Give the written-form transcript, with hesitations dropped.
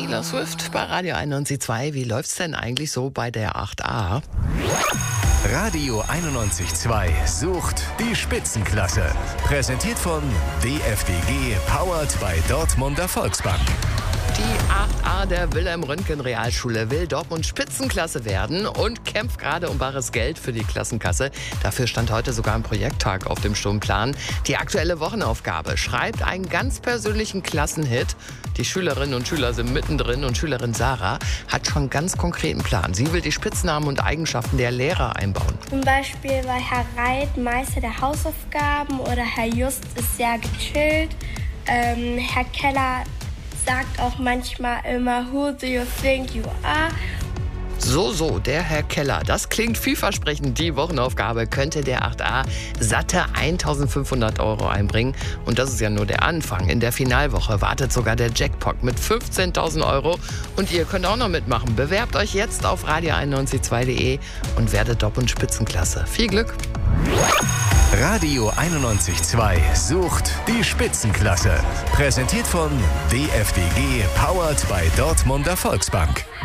Taylor Swift bei Radio 91.2. Wie läuft's denn eigentlich so bei der 8a? Radio 91.2 sucht die Spitzenklasse. Präsentiert von DFDG, powered by Dortmunder Volksbank. Die 8a der Wilhelm-Röntgen-Realschule will Dortmund Spitzenklasse werden und kämpft gerade um bares Geld für die Klassenkasse. Dafür stand heute sogar ein Projekttag auf dem Stundenplan. Die aktuelle Wochenaufgabe: schreibt einen ganz persönlichen Klassenhit. Die Schülerinnen und Schüler sind mittendrin und Schülerin Sarah hat schon einen ganz konkreten Plan. Sie will die Spitznamen und Eigenschaften der Lehrer einbauen. Zum Beispiel war Herr Reit Meister der Hausaufgaben oder Herr Just ist sehr gechillt. Herr Keller sagt auch manchmal immer, who do you think you are? So, der Herr Keller. Das klingt vielversprechend. Die Wochenaufgabe könnte der 8a satte 1.500 € einbringen. Und das ist ja nur der Anfang. In der Finalwoche wartet sogar der Jackpot mit 15.000 €. Und ihr könnt auch noch mitmachen. Bewerbt euch jetzt auf radio912.de und werdet Dortmund Spitzenklasse. Viel Glück! Radio 91.2 sucht die Spitzenklasse. Präsentiert von DFDG, powered by Dortmunder Volksbank.